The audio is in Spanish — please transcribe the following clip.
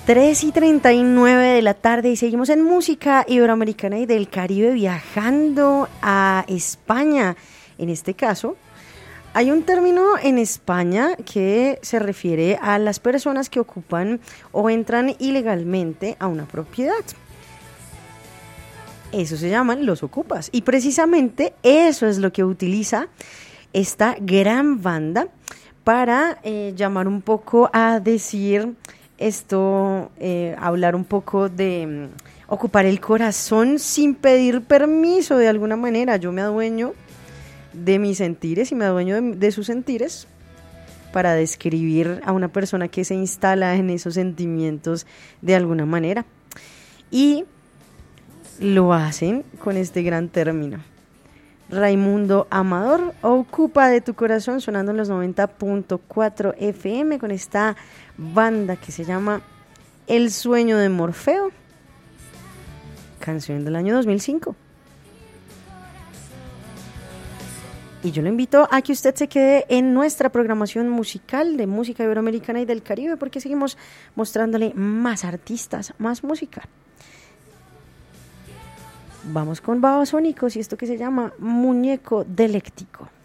3:39 de la tarde y seguimos en música iberoamericana y del Caribe viajando a España. En este caso, hay un término en España que se refiere a las personas que ocupan o entran ilegalmente a una propiedad. Eso se llaman los ocupas. Y precisamente eso es lo que utiliza esta gran banda para llamar un poco a decir esto, hablar un poco de ocupar el corazón sin pedir permiso de alguna manera. Yo me adueño de mis sentires y me adueño de sus sentires para describir a una persona que se instala en esos sentimientos de alguna manera. Y lo hacen con este gran término. Raimundo Amador, Ocupa de tu corazón, sonando en los 90.4 FM con esta banda que se llama El sueño de Morfeo, canción del año 2005. Y yo lo invito a que usted se quede en nuestra programación musical de música iberoamericana y del Caribe, porque seguimos mostrándole más artistas, más música. Vamos con Babasónicos y esto que se llama Muñeco Deléctico.